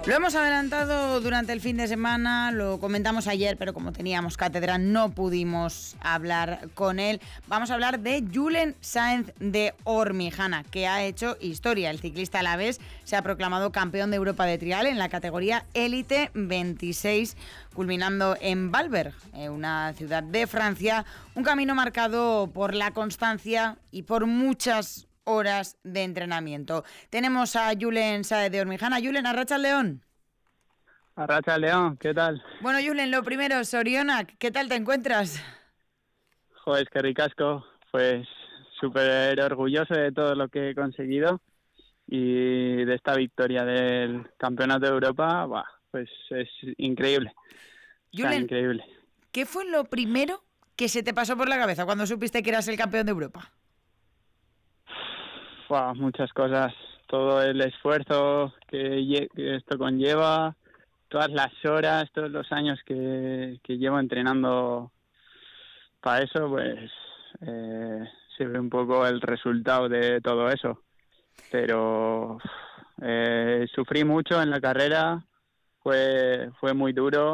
Lo hemos adelantado durante el fin de semana, lo comentamos ayer, pero como teníamos cátedra no pudimos hablar con él. Vamos a hablar de Julen Sáenz de Ormijana, que ha hecho historia. El ciclista alavés se ha proclamado campeón de Europa de trial en la categoría Élite 26, culminando en Valberg, una ciudad de Francia, un camino marcado por la constancia y por muchas horas de entrenamiento. Tenemos a Julen Sáenz de Ormijana. Julen, arratsaldeon. Arratsaldeon, ¿qué tal? Bueno, Julen, lo primero, Sorionak, ¿qué tal te encuentras? Joder, es que ricasco, pues súper orgulloso de todo lo que he conseguido y de esta victoria del Campeonato de Europa, pues es increíble. Julen, increíble. ¿Qué fue lo primero que se te pasó por la cabeza cuando supiste que eras el campeón de Europa? Muchas cosas, todo el esfuerzo que esto conlleva, todas las horas, todos los años que llevo entrenando para eso, pues se ve un poco el resultado de todo eso. Pero sufrí mucho en la carrera, fue muy duro.